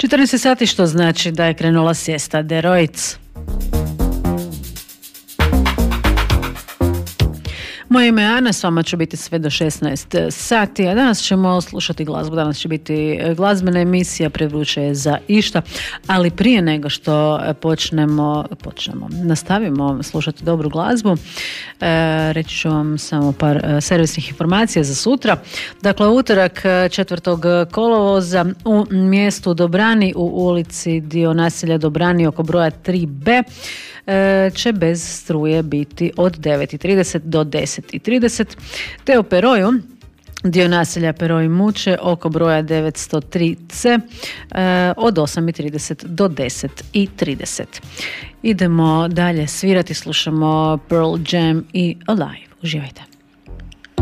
14 sati, što znači da je krenula siesta de Roic. Moje ime je Ana, s vama ću biti sve do 16 sati, a danas ćemo slušati glazbu. Danas će biti glazbena emisija, prevruće je za išta, ali prije nego što nastavimo slušati dobru glazbu, reći ću vam samo par servisnih informacija za sutra. Dakle, utorak 4. kolovoza u mjestu Dobrani, u ulici dio naselja Dobrani oko broja 3B, će bez struje biti od 9:30 do 10:30, te u Peroju, dio naselja Peroj Muče oko broja 903C, od 8:30 do 10:30. Idemo dalje svirati, slušamo Pearl Jam i Alive. Uživajte.